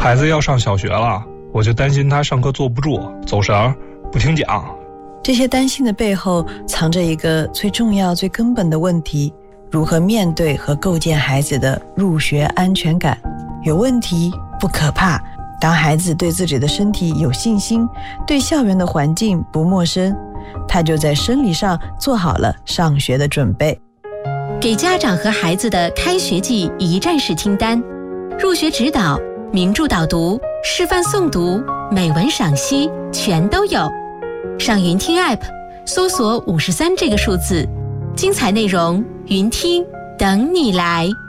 孩子要上小学了，我就担心他上课坐不住，走神，不听讲。 这些担心的背后藏着一个最重要最根本的问题，如何面对和构建孩子的入学安全感。有问题不可怕，当孩子对自己的身体有信心，对校园的环境不陌生，他就在生理上做好了上学的准备。 给家长和孩子的开学季一站式清单，入学指导、名著导读、示范诵读、美文赏析全都有。上云听 App 搜索53这个数字，精彩内容云听等你来。